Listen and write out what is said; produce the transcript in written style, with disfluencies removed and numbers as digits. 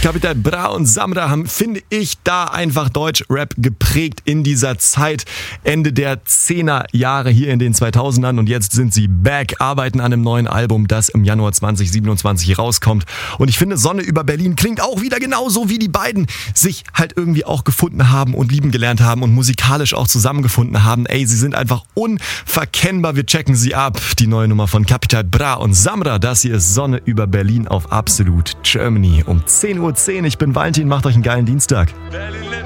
Capital Bra und Samra haben, finde ich, da einfach Deutschrap geprägt in dieser Zeit. Ende der 10er Jahre hier in den 2000ern und jetzt sind sie back, arbeiten an einem neuen Album, das im Januar 2027 rauskommt. Und ich finde, Sonne über Berlin klingt auch wieder genauso, wie die beiden sich halt irgendwie auch gefunden haben und lieben gelernt haben und musikalisch auch zusammengefunden haben. Ey, sie sind einfach unverkennbar. Wir checken sie ab. Die neue Nummer von Capital Bra und Samra. Das hier ist Sonne über Berlin auf Absolut Germany um 10:10 Uhr. Ich bin Valentin, macht euch einen geilen Dienstag.